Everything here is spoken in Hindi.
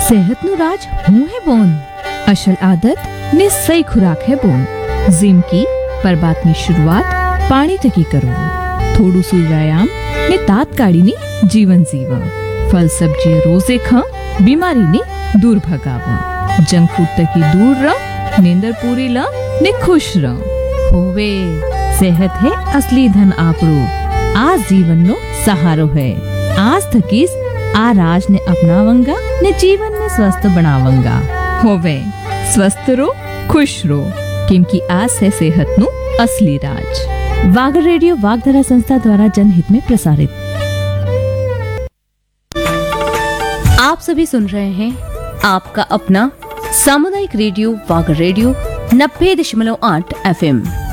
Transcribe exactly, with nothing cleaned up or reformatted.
સેહતનું રાજ હું હે બોન અસલ આદત ને સહી ખુરાક હે બોન जिम की पर बातની શરૂઆત પાણી થકી કરવું થોડું સુ વ્યાયામ ને તાત્કાલિની જીવન જીવવા ફલ સબ્જી રોજે ખા બીમારીને દૂર ભગાવવા જંક ફૂડ થકી દૂર રહ નીંદર પૂરી લ ને ખુશ રહ હોવે सेहत है असली धन આપણું આ જીવનનો સહારો है आज थकीस आ राज ने अपनावंगा ने जीवन में स्वस्थ बनावंगा होवे स्वस्थ रो खुश रो क्योंकि आज है सेहत नु असली राज। वागर रेडियो वागधरा संस्था द्वारा जनहित में प्रसारित। आप सभी सुन रहे हैं आपका अपना सामुदायिक रेडियो वागर रेडियो नब्बे दशमलव आठ एफ एम।